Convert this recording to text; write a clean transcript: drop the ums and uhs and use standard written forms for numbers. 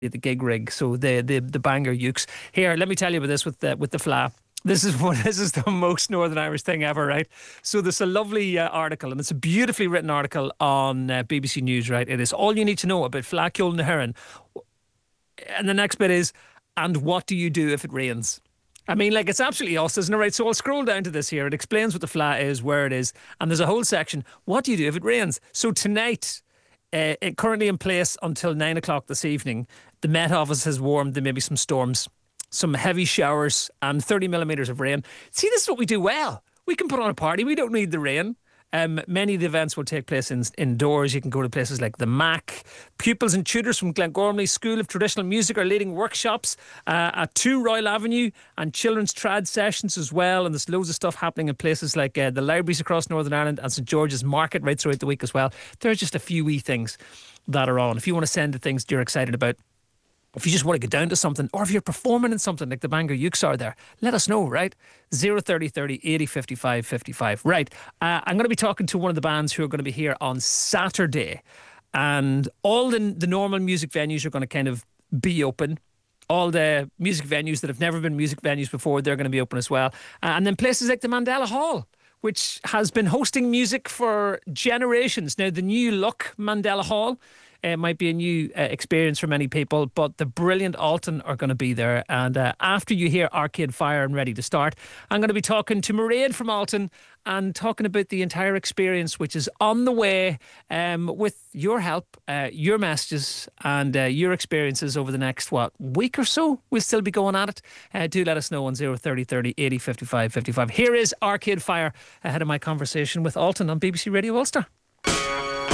the gig rig, so the Bangor Ukes. Here, let me tell you about this with the Fla. This is the most Northern Irish thing ever, right? So there's a lovely article, and it's a beautifully written article on BBC News, right? It is all you need to know about Fla Ceoil na hÉireann. And the next bit is, and what do you do if it rains? I mean, like, it's absolutely us, isn't it? Right. So I'll scroll down to this here. It explains what the Fla is, where it is, and there's a whole section. What do you do if it rains? So tonight, currently in place until 9 o'clock this evening, the Met Office has warned there may be some storms, some heavy showers, and 30 millimetres of rain. See, this is what we do well. We can put on a party. We don't need the rain. Many of the events will take place indoors. You can go to places like the Mac. Pupils and tutors from Glengormley School of Traditional Music are leading workshops at 2 Royal Avenue, and children's trad sessions as well. And there's loads of stuff happening in places like the libraries across Northern Ireland and St George's Market right throughout the week as well. There's just a few wee things that are on. If you want to send the things you're excited about, if you just want to get down to something, or if you're performing in something like the Bangor Ukes are there, let us know, right? 03030 80 55 55. Right. I'm going to be talking to one of the bands who are going to be here on Saturday. And all the normal music venues are going to kind of be open. All the music venues that have never been music venues before, they're going to be open as well. And then places like the Mandela Hall, which has been hosting music for generations. Now, the new look Mandela Hall, it might be a new experience for many people, but the brilliant Alton are going to be there. And after you hear Arcade Fire and Ready to Start, I'm going to be talking to Mairead from Alton and talking about the entire experience, which is on the way, with your help, your messages and your experiences over the next, week or so. We'll still be going at it. Do let us know on 03030 80 55 55. Here is Arcade Fire ahead of my conversation with Alton on BBC Radio Ulster.